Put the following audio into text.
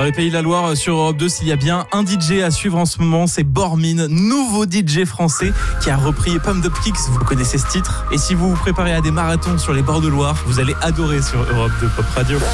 Dans les Pays de la Loire sur Europe 2, s'il y a bien un DJ à suivre en ce moment, c'est Bormin, nouveau DJ français qui a repris Pump Up Kicks. Vous connaissez ce titre. Et si vous vous préparez à des marathons sur les bords de Loire, vous allez adorer sur Europe 2 Pop Radio.